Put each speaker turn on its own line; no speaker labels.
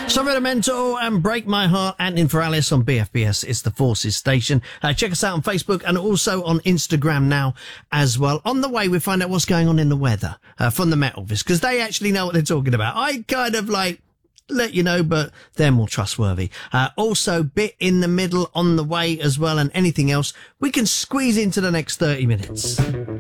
Mental and Break My Heart, Antonin for Alice on BFBS. It's the Forces station. Check us out on Facebook and also on Instagram now as well. On the way, we find out what's going on in the weather from the Met Office, because they actually know what they're talking about. I kind of let you know, but they're more trustworthy. Also, bit in the middle on the way as well, and anything else we can squeeze into the next 30 minutes.